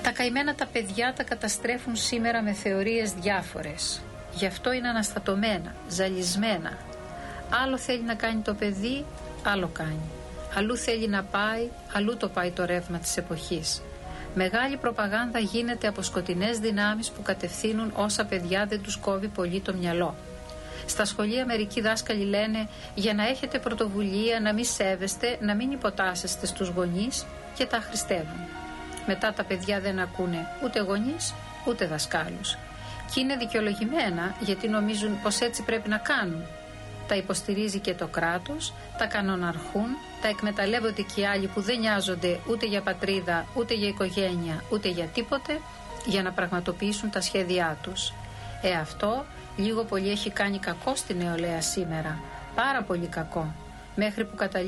Τα καημένα τα παιδιά τα καταστρέφουν σήμερα με θεωρίες διάφορες. Γι' αυτό είναι αναστατωμένα, ζαλισμένα. Άλλο θέλει να κάνει το παιδί, άλλο κάνει. Αλλού θέλει να πάει, αλλού το πάει το ρεύμα της εποχής. Μεγάλη προπαγάνδα γίνεται από σκοτεινές δυνάμεις που κατευθύνουν όσα παιδιά δεν τους κόβει πολύ το μυαλό. Στα σχολεία μερικοί δάσκαλοι λένε για να έχετε πρωτοβουλία, να μην σέβεστε, να μην υποτάσσεστε στους γονείς και τα αχρηστεύουν. Μετά τα παιδιά δεν ακούνε ούτε γονείς ούτε δασκάλους. Και είναι δικαιολογημένα γιατί νομίζουν πως έτσι πρέπει να κάνουν. Τα υποστηρίζει και το κράτος, τα κανοναρχούν, τα εκμεταλλεύονται και οι άλλοι που δεν νοιάζονται ούτε για πατρίδα, ούτε για οικογένεια, ούτε για τίποτε, για να πραγματοποιήσουν τα σχέδιά τους. Αυτό λίγο πολύ έχει κάνει κακό στη νεολαία σήμερα, πάρα πολύ κακό, μέχρι που καταλήγει